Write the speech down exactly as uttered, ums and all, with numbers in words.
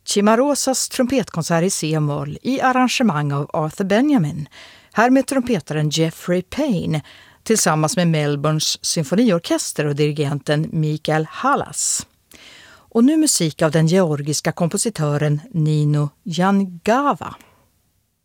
Cimarosas trumpetkonsert i C-moll i arrangemang av Arthur Benjamin. Här med trumpetaren Jeffrey Payne tillsammans med Melbournes symfoniorkester och dirigenten Mikael Hallas. Och nu musik av den georgiska kompositören Nino Jangava.